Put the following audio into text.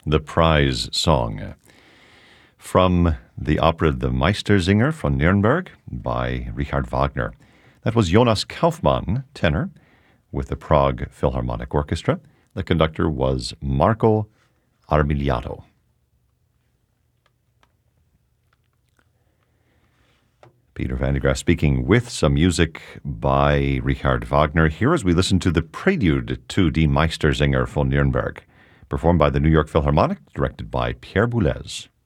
The Prize Song. From the opera The Meistersinger von Nürnberg by Richard Wagner. That was Jonas Kaufmann, tenor, with the Prague Philharmonic Orchestra. The conductor was Marco Armigliato. Peter van de Graaf speaking with some music by Richard Wagner here as we listen to the prelude to Die Meistersinger von Nürnberg, performed by the New York Philharmonic, directed by Pierre Boulez.